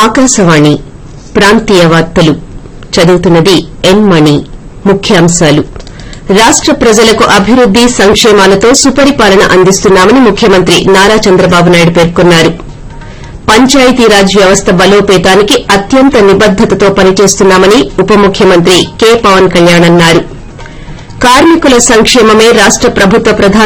ఆకాశవాణి ప్రాంతీయ వార్తలు చదువుతున్నది ఎన్ మణి ముఖ్యాంశాలు రాష్ట ప్రజలకు అభివృద్ది సంక్షేమాలతో సుపరిపాలన అందిస్తున్నామని ముఖ్యమంత్రి నారా చంద్రబాబు నాయుడు పేర్కొన్నారు పంచాయతీరాజ్ వ్యవస్థ బలోపేతానికి అత్యంత నిబద్దతతో పనిచేస్తున్నామని ఉప ముఖ్యమంత్రి కె పవన్ కళ్యాణ్ అన్నారు కార్మికుల సంక్షేమమే రాష్ట ప్రభుత్వ ప్రధాన